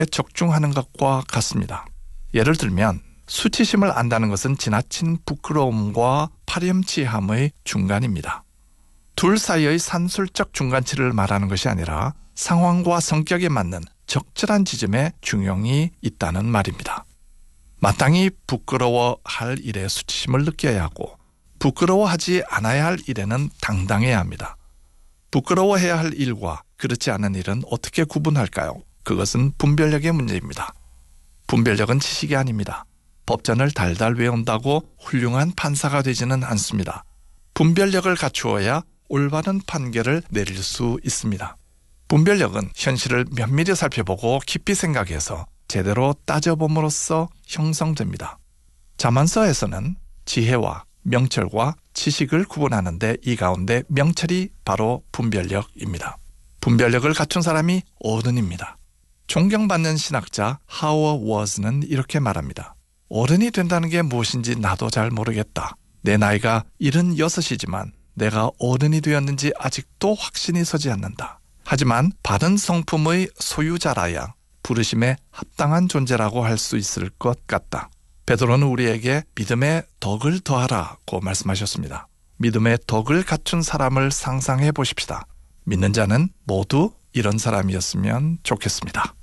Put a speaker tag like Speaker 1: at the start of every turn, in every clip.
Speaker 1: 적중하는 것과 같습니다. 예를 들면 수치심을 안다는 것은 지나친 부끄러움과 파렴치함의 중간입니다. 둘 사이의 산술적 중간치를 말하는 것이 아니라 상황과 성격에 맞는 적절한 지점에 중용이 있다는 말입니다. 마땅히 부끄러워할 일에 수치심을 느껴야 하고 부끄러워하지 않아야 할 일에는 당당해야 합니다. 부끄러워해야 할 일과 그렇지 않은 일은 어떻게 구분할까요? 그것은 분별력의 문제입니다. 분별력은 지식이 아닙니다. 법전을 달달 외운다고 훌륭한 판사가 되지는 않습니다. 분별력을 갖추어야 올바른 판결을 내릴 수 있습니다. 분별력은 현실을 면밀히 살펴보고 깊이 생각해서 제대로 따져봄으로써 형성됩니다. 자만서에서는 지혜와 명철과 지식을 구분하는데 이 가운데 명철이 바로 분별력입니다. 분별력을 갖춘 사람이 어른입니다. 존경받는 신학자 하워드 워즈는 이렇게 말합니다. 어른이 된다는 게 무엇인지 나도 잘 모르겠다. 내 나이가 76이지만 내가 어른이 되었는지 아직도 확신이 서지 않는다. 하지만 바른 성품의 소유자라야 부르심에 합당한 존재라고 할 수 있을 것 같다. 베드로는 우리에게 믿음의 덕을 더하라고 말씀하셨습니다. 믿음의 덕을 갖춘 사람을 상상해 보십시다. 믿는 자는 모두 이런 사람이었으면 좋겠습니다.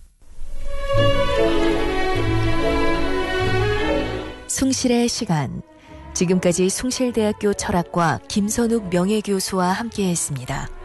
Speaker 2: 숭실의 시간. 지금까지 숭실대학교 철학과 김선욱 명예교수와 함께했습니다.